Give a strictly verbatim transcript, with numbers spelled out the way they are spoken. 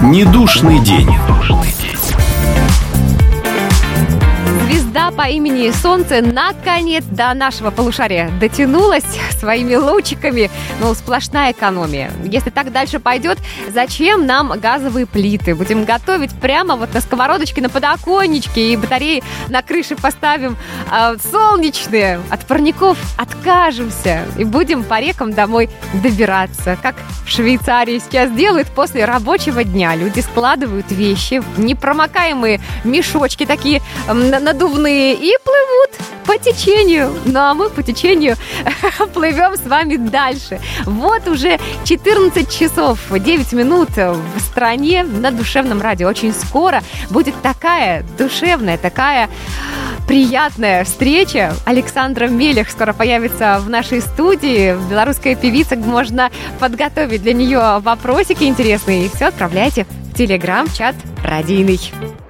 Недушный день. Звезда по имени Солнце наконец до нашего полушария дотянулась своими лучиками. Ну, сплошная экономия. Если так дальше пойдет, зачем нам газовые плиты? Будем готовить прямо вот на сковородочке, на подоконничке, и батареи на крыше поставим э, солнечные. От парников откажемся и будем по рекам домой добираться. Как в Швейцарии сейчас делают после рабочего дня. Люди складывают вещи в непромокаемые мешочки такие э, надувные и плывут по течению. Ну, а мы по течению плывем с вами дальше. Вот уже четырнадцать часов девять минут в стране на Душевном радио. Очень скоро будет такая душевная, такая приятная встреча. Александра Мелех скоро появится в нашей студии. Белорусская певица. Можно подготовить для нее вопросики интересные. И все отправляйте в телеграм-чат радийный.